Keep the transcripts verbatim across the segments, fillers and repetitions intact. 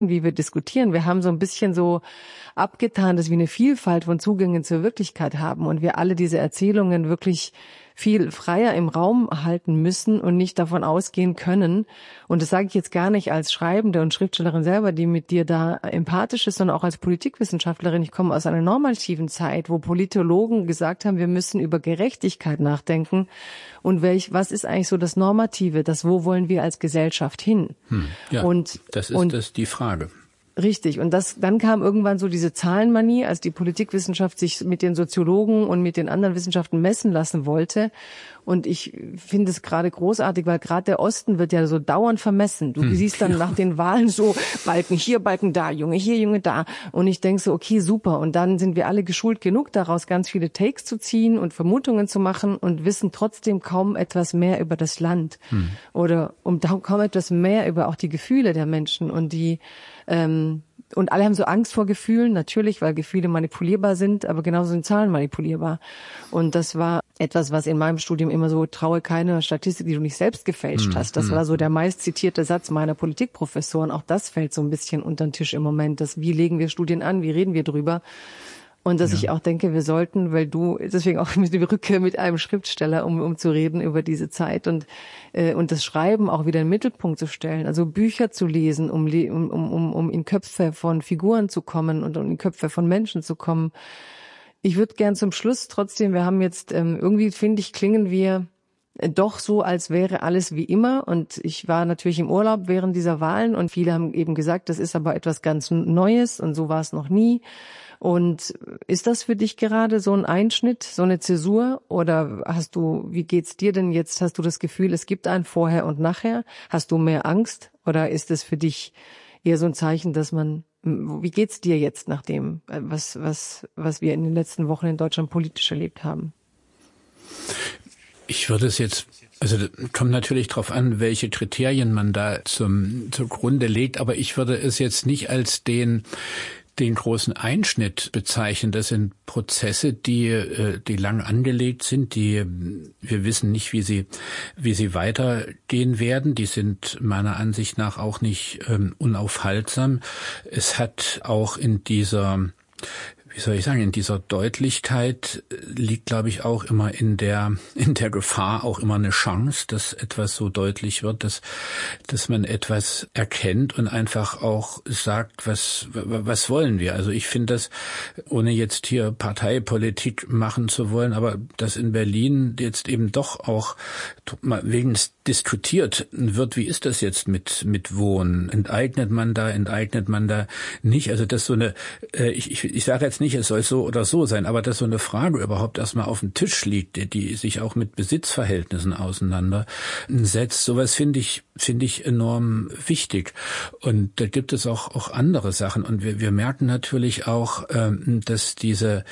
wie wir diskutieren. Wir haben so ein bisschen so abgetan, dass wir eine Vielfalt von Zugängen zur Wirklichkeit haben und wir alle diese Erzählungen wirklich viel freier im Raum halten müssen und nicht davon ausgehen können. Und das sage ich jetzt gar nicht als Schreibende und Schriftstellerin selber, die mit dir da empathisch ist, sondern auch als Politikwissenschaftlerin. Ich komme aus einer normativen Zeit, wo Politologen gesagt haben, wir müssen über Gerechtigkeit nachdenken. Und welch, was ist eigentlich so das Normative, das wo wollen wir als Gesellschaft hin? Hm, ja, und das ist und, das die Frage. Richtig. Und das, dann kam irgendwann so diese Zahlenmanie, als die Politikwissenschaft sich mit den Soziologen und mit den anderen Wissenschaften messen lassen wollte. Und ich finde es gerade großartig, weil gerade der Osten wird ja so dauernd vermessen. Du hm. siehst dann nach den Wahlen so Balken hier, Balken da, Junge hier, Junge da. Und ich denke so, okay, super. Und dann sind wir alle geschult genug, daraus ganz viele Takes zu ziehen und Vermutungen zu machen und wissen trotzdem kaum etwas mehr über das Land. Hm. Oder um kaum etwas mehr über auch die Gefühle der Menschen und die ähm, und alle haben so Angst vor Gefühlen, natürlich, weil Gefühle manipulierbar sind, aber genauso sind Zahlen manipulierbar. Und das war etwas, was in meinem Studium immer so, traue keine Statistik, die du nicht selbst gefälscht hast. Das war so der meist zitierte Satz meiner Politikprofessoren. Auch das fällt so ein bisschen unter den Tisch im Moment. Das, wie legen wir Studien an, wie reden wir drüber? Und dass ja. ich auch denke, wir sollten, weil du, deswegen auch mit der Rückkehr mit einem Schriftsteller, um, um zu reden über diese Zeit und, äh, und das Schreiben auch wieder in den Mittelpunkt zu stellen, also Bücher zu lesen, um, um, um, um in Köpfe von Figuren zu kommen und um in Köpfe von Menschen zu kommen. Ich würde gern zum Schluss trotzdem, wir haben jetzt, ähm, irgendwie finde ich, klingen wir doch so, als wäre alles wie immer. Und ich war natürlich im Urlaub während dieser Wahlen und viele haben eben gesagt, das ist aber etwas ganz Neues und so war es noch nie. Und ist das für dich gerade so ein Einschnitt, so eine Zäsur? Oder hast du, wie geht's dir denn jetzt? Hast du das Gefühl, es gibt ein Vorher und Nachher? Hast du mehr Angst? Oder ist es für dich eher so ein Zeichen, dass man, wie geht's dir jetzt nach dem, was, was, was wir in den letzten Wochen in Deutschland politisch erlebt haben? Ich würde es jetzt, also kommt natürlich darauf an, welche Kriterien man da zum zugrunde legt, aber ich würde es jetzt nicht als den den großen Einschnitt bezeichnen. Das sind Prozesse, die die lang angelegt sind, die wir wissen nicht, wie sie wie sie weitergehen werden. Die sind meiner Ansicht nach auch nicht ähm, unaufhaltsam. Es hat auch in dieser Wie soll ich sagen, in dieser Deutlichkeit liegt, glaube ich, auch immer in der in der Gefahr auch immer eine Chance, dass etwas so deutlich wird, dass dass man etwas erkennt und einfach auch sagt, was was wollen wir? Also ich finde das, ohne jetzt hier Parteipolitik machen zu wollen, aber dass in Berlin jetzt eben doch auch wegen diskutiert wird, wie ist das jetzt mit mit Wohnen? Enteignet man da, enteignet man da nicht? Also das so eine, ich ich, ich sage jetzt nicht, es soll so oder so sein, aber dass so eine Frage überhaupt erstmal auf dem Tisch liegt, die, die sich auch mit Besitzverhältnissen auseinandersetzt, sowas finde ich finde ich enorm wichtig. Und da gibt es auch auch andere Sachen. Und wir wir merken natürlich auch, ähm, dass diese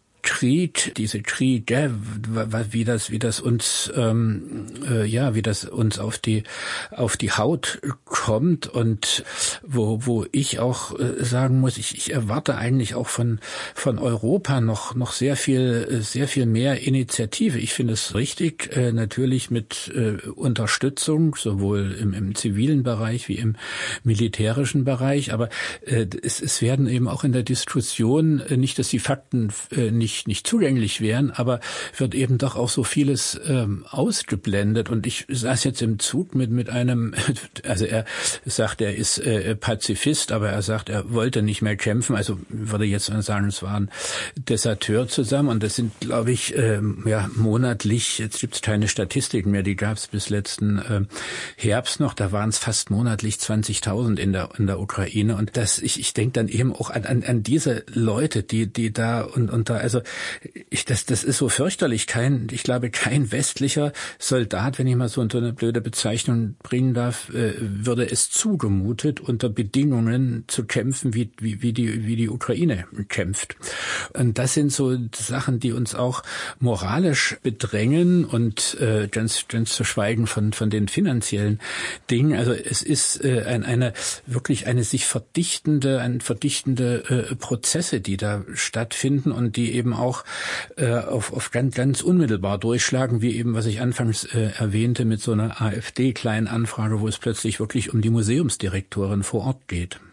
Krieg, diese Kriege, wie das, wie das uns, ähm, äh, ja, wie das uns auf die, auf die Haut kommt und wo, wo ich auch äh, sagen muss, ich, ich erwarte eigentlich auch von, von Europa noch, noch sehr viel, sehr viel mehr Initiative. Ich finde es richtig, äh, natürlich mit äh, Unterstützung, sowohl im, im zivilen Bereich wie im militärischen Bereich, aber äh, es, es werden eben auch in der Diskussion, äh, nicht, dass die Fakten äh, nicht nicht zugänglich wären, aber wird eben doch auch so vieles ähm, ausgeblendet. Und ich saß jetzt im Zug mit mit einem, also er sagt, er ist äh, Pazifist, aber er sagt, er wollte nicht mehr kämpfen. Also würde jetzt sagen, es waren Deserteur zusammen. Und das sind, glaube ich, ähm, ja monatlich, jetzt gibt es keine Statistiken mehr, die gab es bis letzten äh, Herbst noch, da waren es fast monatlich zwanzigtausend in der in der Ukraine. Und das, ich ich denke dann eben auch an, an an diese Leute, die die da und und da, also Ich, das, das ist so fürchterlich. Kein, ich glaube, kein westlicher Soldat, wenn ich mal so, so eine blöde Bezeichnung bringen darf, äh, würde es zugemutet, unter Bedingungen zu kämpfen, wie, wie, wie die, wie die Ukraine kämpft. Und das sind so Sachen, die uns auch moralisch bedrängen und äh, ganz, ganz zu schweigen von, von den finanziellen Dingen. Also es ist äh, ein, eine wirklich eine sich verdichtende, ein verdichtende äh, Prozesse, die da stattfinden und die eben auch äh, auf, auf ganz, ganz unmittelbar durchschlagen, wie eben, was ich anfangs äh, erwähnte, mit so einer AfD-kleinen Anfrage, wo es plötzlich wirklich um die Museumsdirektorin vor Ort geht.